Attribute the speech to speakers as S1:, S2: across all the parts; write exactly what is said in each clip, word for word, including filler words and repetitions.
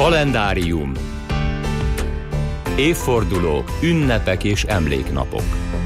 S1: Kalendárium. Évfordulók, ünnepek és emléknapok.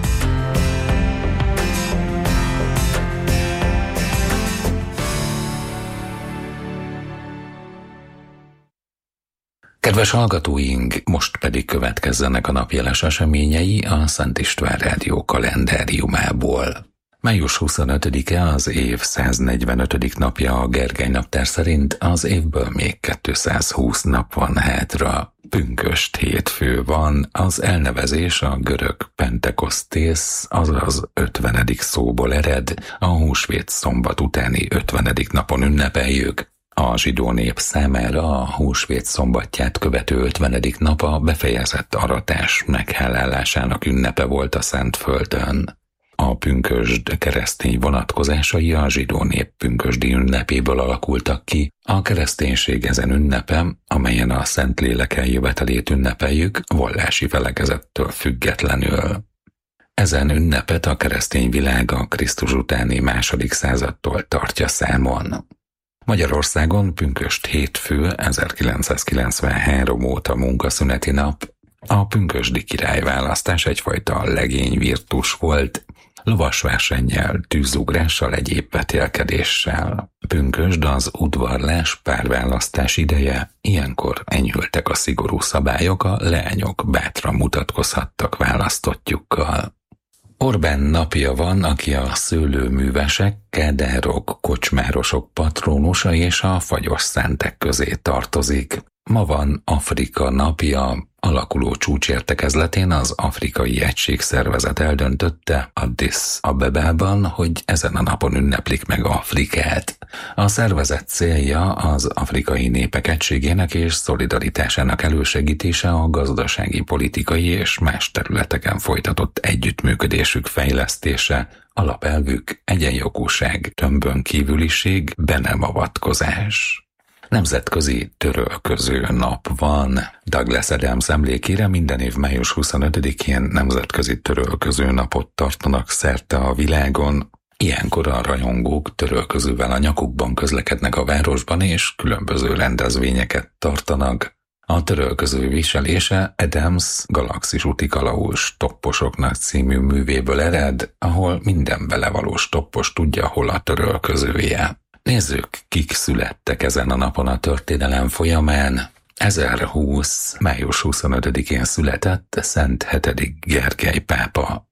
S2: Kedves hallgatóink, most pedig következzenek a napjeles eseményei a Szent István Rádió kalendáriumából. május huszonötödike az év száznegyvenötödik napja a Gergely naptár szerint, az évből még kétszázhúsz nap van hátra. Pünkösd hétfő van, az elnevezés a görög Pentekosztész, azaz ötvenedik szóból ered, a húsvét szombat utáni ötvenedik napon ünnepeljük. A zsidó nép számára a húsvét szombatját követő ötvenedik nap a befejezett aratás meghálálásának ünnepe volt a Szentföldön. A pünkösd keresztény vonatkozásai a zsidó nép pünkösdi ünnepéből alakultak ki. A kereszténység ezen ünnepe, amelyen a Szentlélek eljövetelét ünnepeljük, vallási felekezettől függetlenül. Ezen ünnepet a keresztény világ a Krisztus utáni második századtól tartja számon. Magyarországon pünkösd hétfő ezerkilencszázkilencvenhárom óta munkaszüneti nap. A pünkösdi királyválasztás egyfajta legényvirtus volt, lovasversennyel, tűzugrással, egyéb vetélkedéssel. Pünkösd az udvarlás, párválasztás ideje, ilyenkor enyhültek a szigorú szabályok, a leányok bátran mutatkozhattak választottjukkal. Orbán napja van, aki a szőlőművesek, kádárok, kocsmárosok patrónusa és a fagyos szentek közé tartozik. Ma van Afrika napja. Alakuló csúcsértekezletén az Afrikai Egységszervezet eldöntötte Addis Abebában, hogy ezen a napon ünneplik meg Afrikát. A szervezet célja az afrikai népek egységének és szolidaritásának elősegítése, a gazdasági, politikai és más területeken folytatott együttműködésük fejlesztése, alapelvük egyenjogúság, tömbön kívüliség, be nem avatkozás. Nemzetközi törölköző nap van. Douglas Adams emlékére minden év május huszonötödikén nemzetközi törölköző napot tartanak szerte a világon. Ilyenkor a rajongók törölközővel a nyakukban közlekednek a városban és különböző rendezvényeket tartanak. A törölköző viselése Adams Galaxis úti kalauz topposoknak című művéből ered, ahol minden belevalós toppos tudja, hol a törölközője. Nézzük, kik születtek ezen a napon a történelem folyamán. ezerhúsz. május huszonötödikén született Szent hetedik Gergely pápa.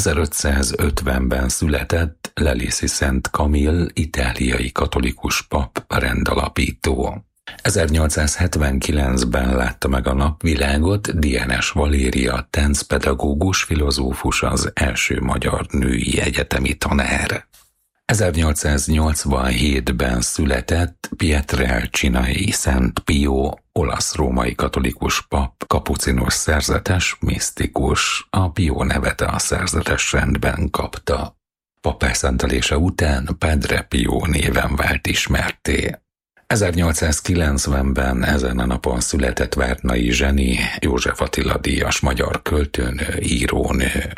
S2: ezerötszázötvenben született Lelisi Szent Kamil, itáliai katolikus pap, rendalapító. ezernyolcszázhetvenkilencben látta meg a napvilágot Dienes Valéria, táncpedagógus, filozófus, az első magyar női egyetemi tanár. ezernyolcszáznyolcvanhétben született Pietrelcinai Szent Pio, olasz-római katolikus pap, kapucinus szerzetes, misztikus. A Pio nevet a szerzetes rendben kapta. Pappászentelése után Padre Pio néven vált ismertté. ezernyolcszázkilencvenben ezen a napon született Vártnai Zseni, József Attila díjas magyar költőnő, írónő.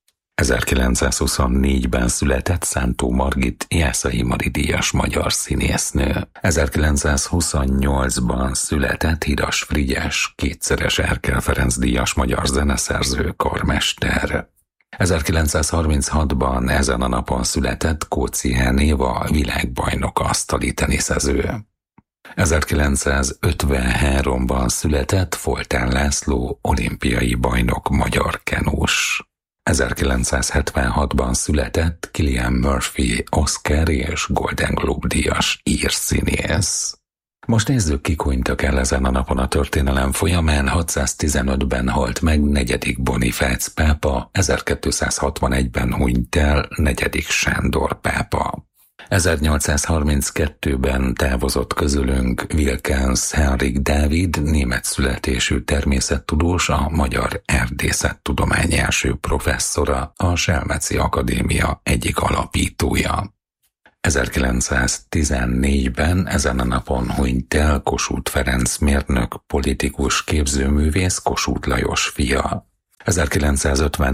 S2: ezerkilencszázhuszonnégyben született Szántó Margit, Jászai Mari díjas magyar színésznő. ezerkilencszázhuszonnyolcban született Hidas Frigyes, kétszeres Erkel Ferenc díjas magyar zeneszerző, karmester. ezerkilencszázharminchatban ezen a napon született Kóczi Éva, világbajnok asztali teniszező. ezerkilencszázötvenháromban született Foltán László, olimpiai bajnok, magyar kenus. ezerkilencszázhetvenhatban született Cillian Murphy, Oscar és Golden Globe díjas ír színész. Most nézzük, kik hunytak el ezen a napon a történelem folyamán. hatszáztizenötben halt meg negyedik Bonifác pápa, ezerkétszázhatvanegyben hunyt el negyedik Sándor pápa. ezernyolcszázharminckettőben távozott közülünk Wilkens Henrik Dávid, német születésű természettudós, a Magyar Erdészettudomány első professzora, a Selmeci Akadémia egyik alapítója. ezerkilencszáztizennégyben ezen a napon hunyt el Kossuth Ferenc mérnök, politikus, képzőművész, Kossuth Lajos fia.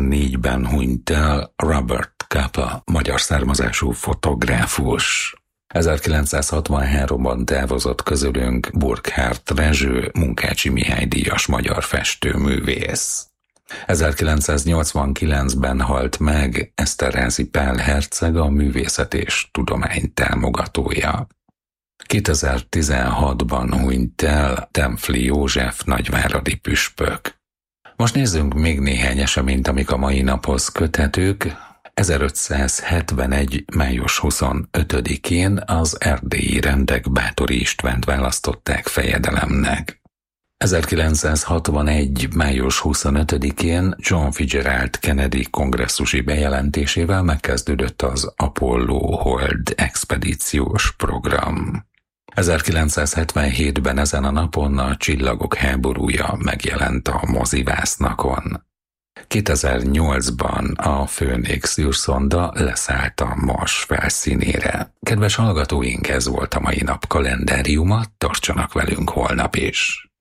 S2: ezerkilencszázötvennégyben hunyt el Robert Capa, magyar származású fotográfus. ezerkilencszázhatvanháromban távozott közülünk Burkhardt Rezső, Munkácsi Mihály díjas magyar festőművész. ezerkilencszáznyolcvankilencben halt meg Esterházy Pál herceg, a művészet és tudomány támogatója. kétezer-tizenhatban hunyt el Tempfli József nagyváradi püspök. Most nézzünk még néhány eseményt, amik a mai naphoz köthetők. ezerötszázhetvenegy. május huszonötödikén az erdélyi rendek Báthory Istvánt választották fejedelemnek. ezerkilencszázhatvanegy. május huszonötödikén John Fitzgerald Kennedy kongresszusi bejelentésével megkezdődött az Apollo Hold expedíciós program. ezerkilencszázhetvenhétben ezen a napon a Csillagok háborúja megjelent a mozivásznakon. kétezer-nyolcban a Phoenix űrszonda leszállt a Mars felszínére. Kedves hallgatóink, ez volt a mai nap kalendáriuma, tartsanak velünk holnap is!